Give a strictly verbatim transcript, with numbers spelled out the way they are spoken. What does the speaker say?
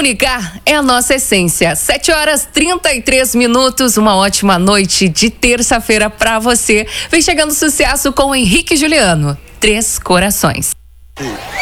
Comunicar é a nossa essência. sete horas e trinta e três minutos, uma ótima noite de terça-feira pra você. Vem chegando sucesso com o Henrique e Juliano. Três Corações.